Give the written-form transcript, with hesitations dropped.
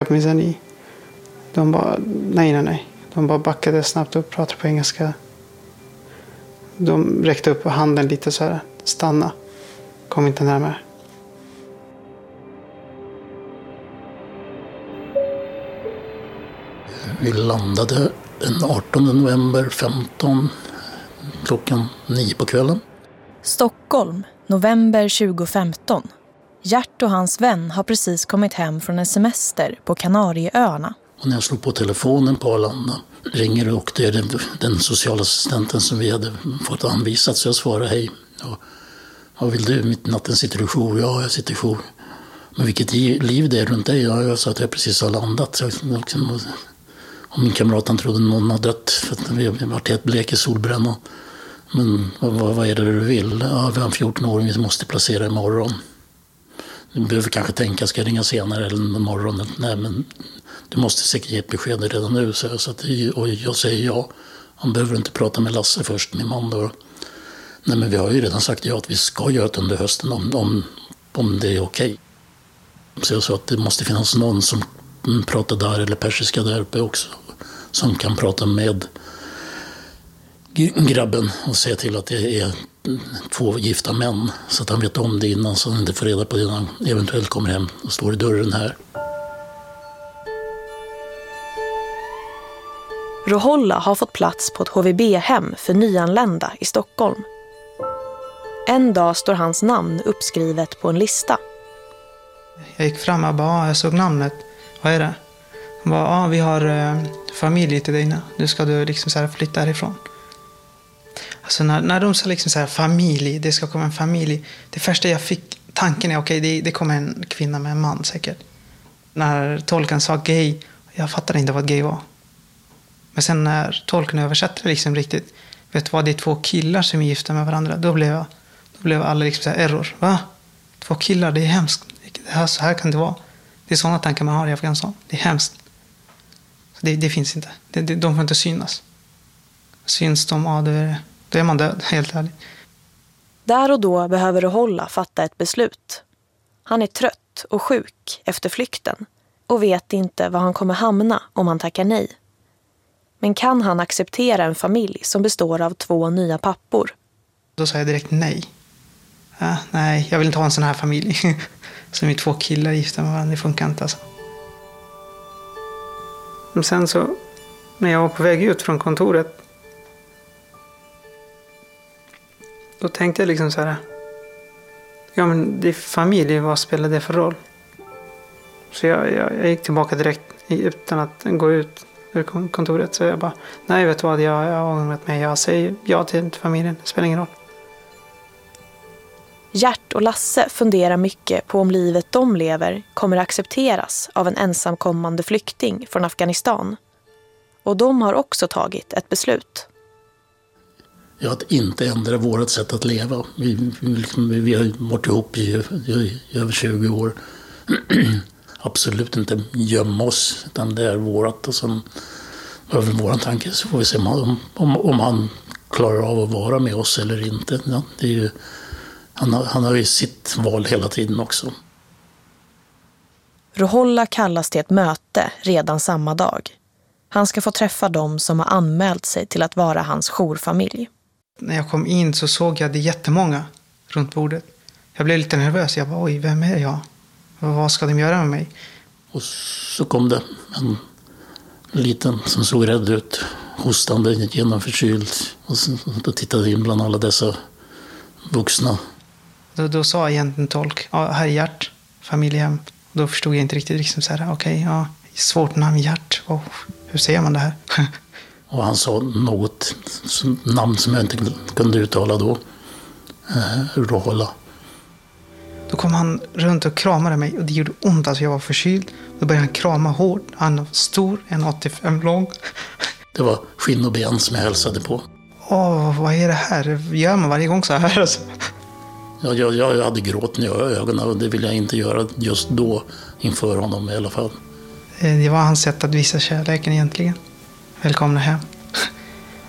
Like me Zani. De bara, nej. De bara backade snabbt upp och pratade på engelska. De räckte upp handen lite så här. Stanna. Kom inte närmare. Vi landade den 18 november 15 klockan 9 på kvällen. Stockholm, november 2015. Gert och hans vän har precis kommit hem från en semester på Kanarieöarna. Och när jag slog på telefonen på Arlanda ringer det och det är den socialassistenten som vi hade fått anvisat. Så jag svarar hej. Vad vill du? Mitt natten sitter du i jour? Ja, jag sitter i jour. Men vilket liv det är runt dig? Ja, jag sa att jag precis har landat. Och min kamrat han trodde någon hade dött för att vi varit helt blek i solbrännan. Men vad är det du vill? Ja, vi har en 14-åring vi måste placera imorgon. Du behöver kanske tänka, ska jag ringa senare eller imorgon? Nej, men du måste säkert ge ett besked redan nu. Så och jag säger ja. Han behöver inte prata med Lasse först, min man då. Nej, men vi har ju redan sagt ja att vi ska göra det under hösten om det är okej. Så jag sa att det måste finnas någon som pratar där eller persiska där uppe också. Som kan prata med grabben och se till att det är 2 gifta män. Så att han vet om det innan så han inte får reda på det när han eventuellt kommer hem och står i dörren här. Roholla har fått plats på ett HVB-hem för nyanlända i Stockholm. En dag står hans namn uppskrivet på en lista. Jag gick fram och bara, jag såg namnet. Vad är det? Han bara, vi har familj till dig nu. Nu ska du liksom så här flytta härifrån. Alltså när de sa liksom så här familj, det ska komma en familj. Det första jag fick tanken är okej, det kommer en kvinna med en man säkert. När tolken sa gay, jag fattade inte vad gay var. Men sen när tolken översatte det liksom riktigt, vet du vad, det är 2 killar som är gifta med varandra. Då blev alla liksom så här error. Va? 2 killar, det är hemskt. Så här kan det vara. Det är sådana tankar man har i Afghanistan. Det är hemskt. Det finns inte. De får inte synas. Syns de, då är man död, helt ärligt. Där och då behöver Roholla fatta ett beslut. Han är trött och sjuk efter flykten och vet inte var han kommer hamna om han tackar nej. Men kan han acceptera en familj som består av 2 nya pappor? Då sa jag direkt nej. Nej, jag vill inte ha en sån här familj. Som är 2 killar gifta med varandra, det funkar inte alltså. Men sen så, när jag var på väg ut från kontoret, då tänkte jag liksom så här, ja men det är familj, vad spelar det för roll? Så jag gick tillbaka direkt utan att gå ut ur kontoret. Så jag bara, nej vet du vad, jag har ångrat mig, jag säger ja till familjen, det spelar ingen roll. Gert och Lasse funderar mycket på om livet de lever kommer accepteras av en ensamkommande flykting från Afghanistan. Och de har också tagit ett beslut. Ja, att inte ändra vårt sätt att leva. Vi har varit ihop i över 20 år. Absolut inte gömma oss, utan det är vårat. Och sen över våran tanke så får vi se om han klarar av att vara med oss eller inte. Ja, det är ju, han har ju sitt val hela tiden också. Roholla kallas till ett möte redan samma dag. Han ska få träffa dem som har anmält sig till att vara hans jourfamilj. När jag kom in så såg jag det jättemånga runt bordet. Jag blev lite nervös. Jag bara, oj, vem är jag? Vad ska de göra med mig? Och så kom det en liten som såg rädd ut, hostande, genomförkyld. Och då tittade in bland alla dessa vuxna. Då sa egentligen tolk, här är Gert, familjehem. Då förstod jag inte riktigt liksom så här, okej, svårt namn, Gert. Hur säger man det här? Och han sa något namn som jag inte kunde uttala då. Roholla. Då kom han runt och kramade mig och det gjorde ont, alltså jag var förkyld. Då började han krama hårt. Han var stor, 1,85 lång. Det var skinn och ben som jag hälsade på. Vad är det här? Gör man varje gång så här alltså? Ja, jag hade gråten i ögonen och det ville jag inte göra just då inför honom i alla fall. Det var hans sätt att visa kärleken egentligen. Välkomna hem.